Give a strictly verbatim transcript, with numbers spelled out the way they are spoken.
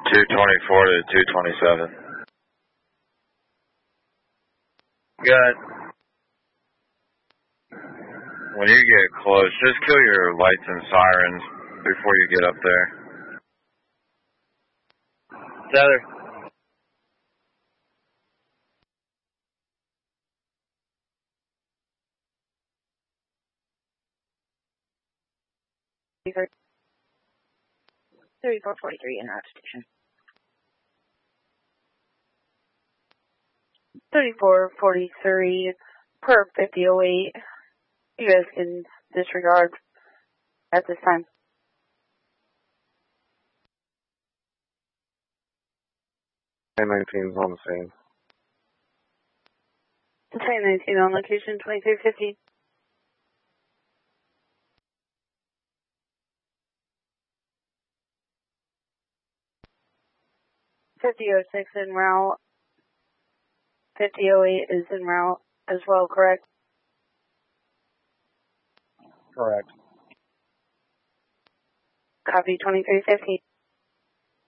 two twenty-four to two twenty-seven. Good. When you get close, just kill your lights and sirens before you get up there. Tether. thirty-four forty-three in route station. thirty-four forty-three per fifty oh eight. You guys can disregard at this time. ten nineteen is on the scene. ten nineteen on location, twenty-three fifty. fifty oh six en route. fifty oh eight is en route as well, correct? Correct. Copy, twenty-three fifty.